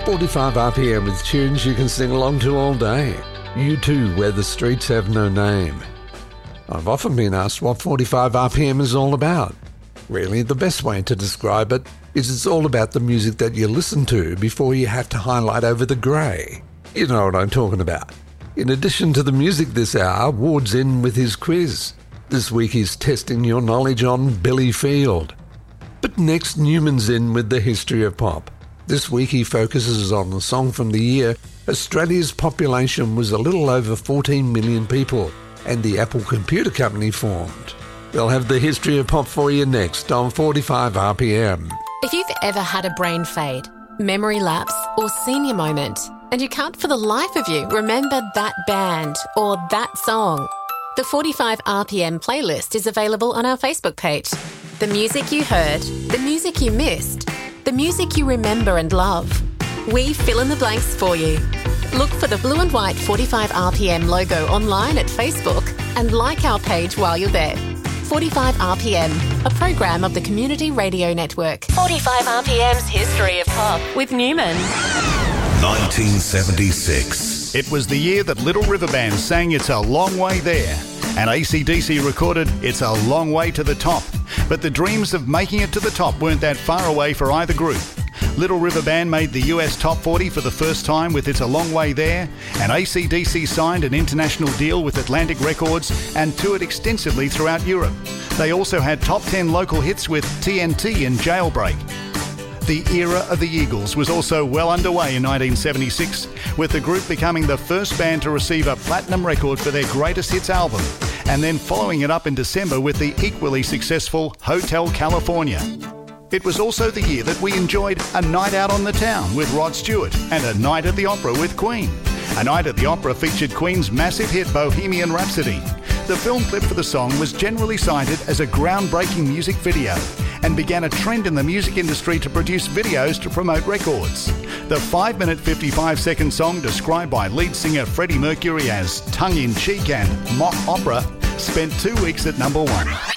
45 RPM with tunes you can sing along to all day. U2, Where the Streets Have No Name. I've often been asked what 45 RPM is all about. Really, the best way to describe it is it's all about the music that you listen to before you have to highlight over the grey. You know what I'm talking about. In addition to the music this hour, Ward's in with his quiz. This week he's testing your knowledge on Billy Field. But next, Newman's in with the history of pop. This week he focuses on the song from the year Australia's population was a little over 14 million people and the Apple Computer Company formed. We'll have the history of pop for you next on 45 RPM. If you've ever had a brain fade, memory lapse or senior moment, and you can't for the life of you remember that band or that song, the 45 RPM playlist is available on our Facebook page. The music you heard, the music you missed, the music you remember and love. We fill in the blanks for you. Look for the blue and white 45 RPM logo online at Facebook and like our page while you're there. 45 RPM, a program of the Community Radio Network. 45 RPM's History of Pop with Newman. 1976. It was the year that Little River Band sang It's a Long Way There, and AC/DC recorded It's a Long Way to the Top. But the dreams of making it to the top weren't that far away for either group. Little River Band made the US Top 40 for the first time with It's a Long Way There, and AC/DC signed an international deal with Atlantic Records and toured extensively throughout Europe. They also had top 10 local hits with TNT and Jailbreak. The era of the Eagles was also well underway in 1976, with the group becoming the first band to receive a platinum record for their greatest hits album, and then following it up in December with the equally successful Hotel California. It was also the year that we enjoyed A Night Out on the Town with Rod Stewart and A Night at the Opera with Queen. A Night at the Opera featured Queen's massive hit Bohemian Rhapsody. The film clip for the song was generally cited as a groundbreaking music video and began a trend in the music industry to produce videos to promote records. The 5-minute 55-second song, described by lead singer Freddie Mercury as tongue-in-cheek and mock opera, spent 2 weeks at number 1.